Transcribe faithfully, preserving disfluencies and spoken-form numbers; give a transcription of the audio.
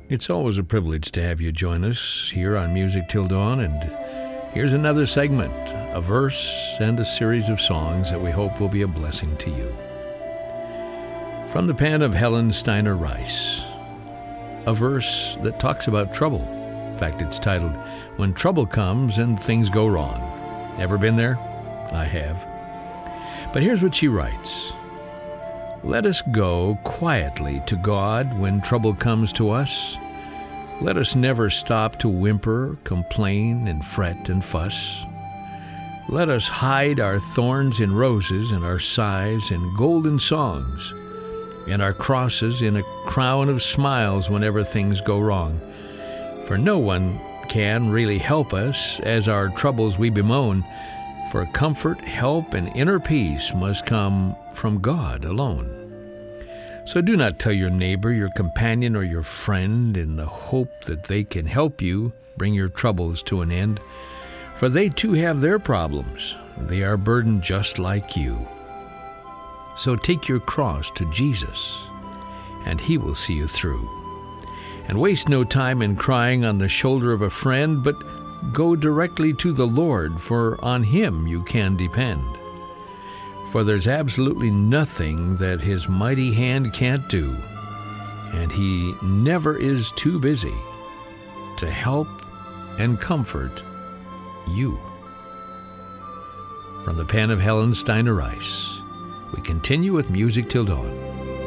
It's always a privilege to have you join us here on Music Till Dawn, and here's another segment, a verse and a series of songs that we hope will be a blessing to you. From the pen of Helen Steiner Rice, a verse that talks about trouble. In fact, it's titled, When Trouble Comes and Things Go Wrong. Ever been there? I have. But here's what she writes. Let us go quietly to God when trouble comes to us. Let us never stop to whimper, complain, and fret and fuss. Let us hide our thorns in roses and our sighs in golden songs, and our crosses in a crown of smiles whenever things go wrong. For no one can really help us as our troubles we bemoan, for comfort, help, and inner peace must come from God alone. So do not tell your neighbor, your companion, or your friend in the hope that they can help you bring your troubles to an end, for they too have their problems. They are burdened just like you. So take your cross to Jesus, and He will see you through. And waste no time in crying on the shoulder of a friend, but go directly to the Lord, for on Him you can depend. For there's absolutely nothing that His mighty hand can't do, and He never is too busy to help and comfort you. From the pen of Helen Steiner Rice, we continue with Music Till Dawn.